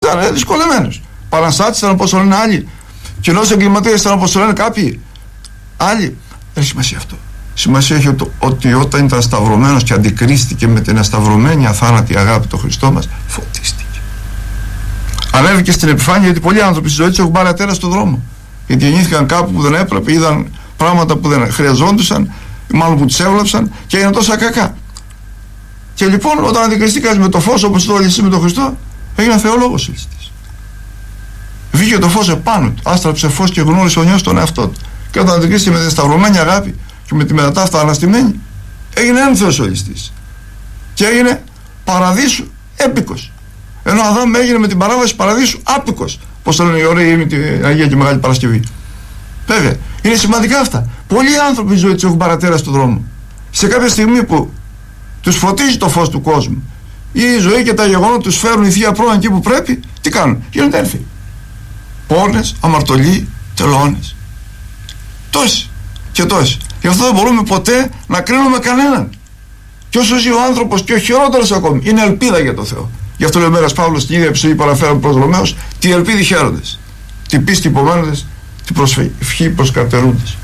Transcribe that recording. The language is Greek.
ήταν δυσκολεμένος. Παραστάτης ήταν, όπως το λένε άλλοι. Κοινός εγκληματίας ήταν, όπως το λένε κάποιοι άλλοι. Δεν έχει σημασία αυτό. Σημασία έχει ότι όταν ήταν σταυρωμένος και αντικρίστηκε με την ασταυρωμένη αθάνατη αγάπη του Χριστό μας, φωτίστηκε. Ανέβηκε στην επιφάνεια, γιατί πολλοί άνθρωποι στη ζωή τους έχουν πάρει ατέρα στον δρόμο. Γιατί γεννήθηκαν κάπου που δεν έπρεπε, είδαν πράγματα που δεν χρειαζόντουσαν, μάλλον που τους έβλαψαν και έγιναν τόσα κακά. Και λοιπόν, όταν αντικριστήκας με το φως, όπως το λύσει με τον Χριστό, έγιναν θεολόγος ο ληστής. Βγήκε το φως επάνω του, άστραψε φως και γνώρισε ο νιός τον εαυτό του. Και όταν αντικρίστηκε με την σταυρωμένη αγάπη και με τη μετατάφτα αναστημένη, έγινε ένθεος ο ληστής. Και έγινε παραδείσου έπικος. Ενώ ο Αδάμ έγινε με την παράβαση παραδείσου άπικος. Πώς το λένε οι ωραίοι με την Αγία και Μεγάλη Παρασκευή. Βέβαια, είναι σημαντικά αυτά. Πολλοί άνθρωποι στη ζωή τους έχουν παρατέρα στον δρόμο. Σε κάποια στιγμή που τους φωτίζει το φως του κόσμου, η ζωή και τα γεγονότα τους φέρουν η Θεία Πρόνοια εκεί που πρέπει, τι κάνουν? Γίνονται ένθιοι. Πόνες, αμαρτωλοί, τελώνες. Τόσοι και τόσοι. Γι' αυτό δεν μπορούμε ποτέ να κρίνουμε κανέναν. Και όσο ζει ο άνθρωπος, και ο χειρότερος ακόμη, είναι ελπίδα για το Θεό. Γι' αυτό λέει ο Μέγας Παύλος στην ίδια επιστολή που αναφέραμε προς Ρωμαίους, τι ελπίδη χαίροντες, τι πίστη υπομένοντες, τι προσευχή προσκαρτερούντες.